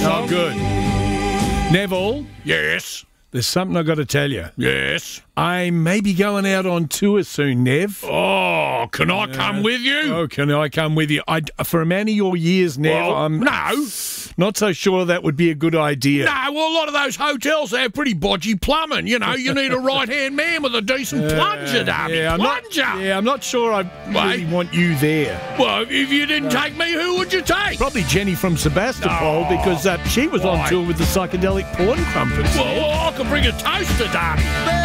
Oh, good. Neville, Yes. there's something I got to tell you. Yes. I may be going out on tour soon, Nev. Oh, can I come with you? Oh, can I come with you? For a man of your years, Nev, Well, I'm no. not so sure that would be a good idea. No, well, a lot of those hotels, they have pretty bodgy plumbing. You know, you need a right-hand man with a decent plunger, Darby. Plunger! I'm not sure I really want you there. Well, if you didn't take me, who would you take? Probably Jenny from Sebastopol, because she was on Why? tour with the psychedelic porn crumpets. Well, I could bring a toaster, Darby.